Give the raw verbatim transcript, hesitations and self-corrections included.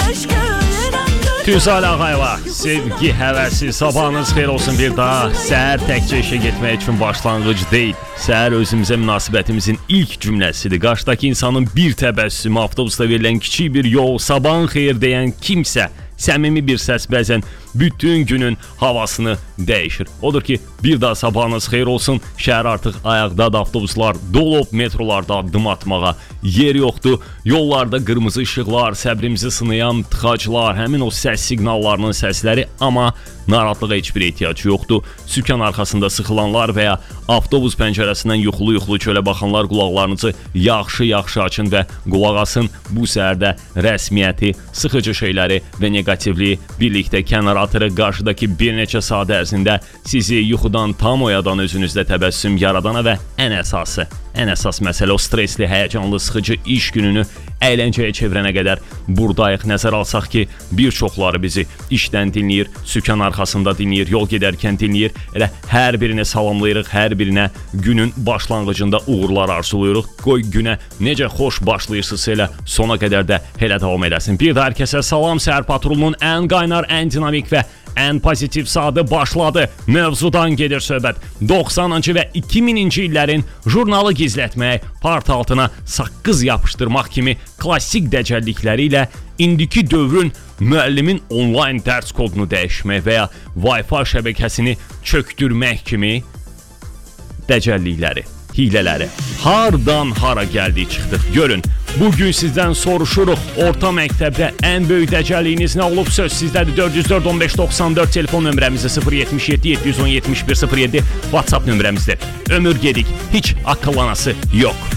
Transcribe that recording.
Tünsal Ağayeva, sevgi, həvəsi, sabahınız xeyir olsun bir daha. Səhər təkcə işə getmək üçün başlanğıc deyil. Səhər özümüzə münasibətimizin ilk cümləsidir. Qarşıdakı insanın bir təbəssümü, avtobusda verilən kiçik bir yol, sabahın xeyir deyən kimsə, səmimi bir səs bəzən bütün günün havasını dəyişir. Odur ki, bir daha sabahınız xeyir olsun. Şəhər artıq ayaqdadır, avtobuslar dolub, metrolarda addım atmağa yer yoxdur. Yollarda qırmızı işıqlar, səbrimizi sınayan tıxaclar, həmin o səs siqnallarının səsləri, amma narahatlığa heç bir ehtiyac yoxdur. Sükan arxasında sıxılanlar və ya avtobus pəncərəsindən yuxulu-yuxulu çölə baxanlar qulaqlarınızı yaxşı-yaxşı açın və qulaq asın. Bu səhərdə rəsmiyyəti, sıxıcı şeyləri və negativliyi birlikdə kənara atırıq. Qarşıdakı bir neçə saat ərzində sizi yuxudan tam oyadan, özünüzdə təbəssüm yaradana və ən əsası, ən əsas məsələ o stresli, həyəcanlı, sıxıcı iş gününü əyləncəyə çevirənə qədər buradayıq. Nəzər alsaq ki, bir çoxları bizi işdən dinləyir, sükan arxasında dinləyir, yol gedərkən dinləyir. Elə hər birini salamlayırıq, hər birinə günün başlanğıcında uğurlar arzulayırıq. Qoy günə necə xoş başlayırsınız, elə sona qədər də elə davam eləsin. Bir də hər kəsə salam, Səhər Patrolunun ən qaynar, ən dinamik və ən pozitiv saatı başladı. Mövzudan gedir söhbət. doxsanıncı və iki minci illərin jurnalı gizlətmək, part altına saqqız yapışdırmaq kimi klassik dəcəllikləri ilə indiki dövrün müəllimin onlayn dərs kodunu dəyişmək və ya Wi-Fi şəbəkəsini çökdürmək kimi dəcəllikləri, hilələri hardan hara gəldik çıxdıq. Görün, bugün sizdən soruşuruq, orta məktəbdə ən böyük dəcəlliyiniz nə olub? Söz sizdədir. Dörd yüz dörd on beş doxsan dörd telefon nömrəmizdir. sıfır yetmiş yeddi yeddi yüz on yetmiş bir sıfır yeddi WhatsApp nömrəmizdir. Ömür gedik, heç akıllanası yox.